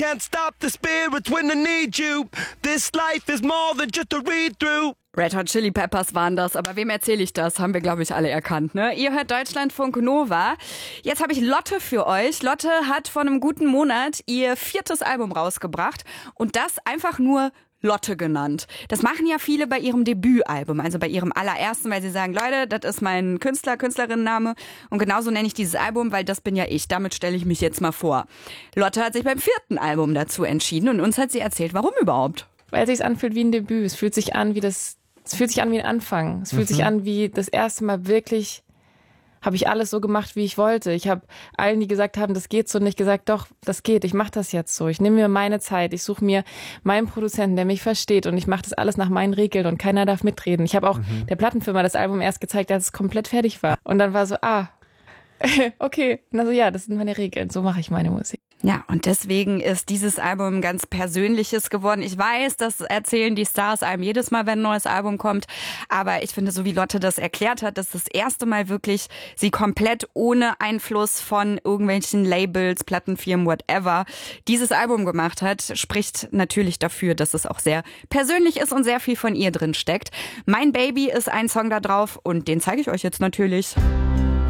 Can't stop the spirits when I need you. This life is more than just a read-through. Red Hot Chili Peppers waren das, aber wem erzähle ich das? Haben wir, glaube ich, alle erkannt, ne? Ihr hört Deutschlandfunk Nova. Jetzt habe ich Lotte für euch. Lotte hat vor einem guten Monat ihr 4. Album rausgebracht und das einfach nur Lotte genannt. Das machen ja viele bei ihrem Debütalbum, also bei ihrem allerersten, weil sie sagen, Leute, das ist mein Künstlerinnenname und genauso nenne ich dieses Album, weil das bin ja ich. Damit stelle ich mich jetzt mal vor. Lotte hat sich beim 4. Album dazu entschieden und uns hat sie erzählt, warum überhaupt? Weil es sich anfühlt wie ein Debüt. Es fühlt sich an wie ein Anfang. Es fühlt sich an wie das erste Mal wirklich habe ich alles so gemacht, wie ich wollte. Ich habe allen, die gesagt haben, das geht so, nicht gesagt, doch, das geht, ich mache das jetzt so. Ich nehme mir meine Zeit, ich suche mir meinen Produzenten, der mich versteht und ich mache das alles nach meinen Regeln und keiner darf mitreden. Ich habe auch der Plattenfirma das Album erst gezeigt, als es komplett fertig war. Und dann war so, okay. Und dann so, ja, das sind meine Regeln, so mache ich meine Musik. Ja, und deswegen ist dieses Album ganz Persönliches geworden. Ich weiß, das erzählen die Stars einem jedes Mal, wenn ein neues Album kommt. Aber ich finde, so wie Lotte das erklärt hat, dass das erste Mal wirklich sie komplett ohne Einfluss von irgendwelchen Labels, Plattenfirmen, whatever, dieses Album gemacht hat, spricht natürlich dafür, dass es auch sehr persönlich ist und sehr viel von ihr drin steckt. Mein Baby ist ein Song da drauf und den zeige ich euch jetzt natürlich.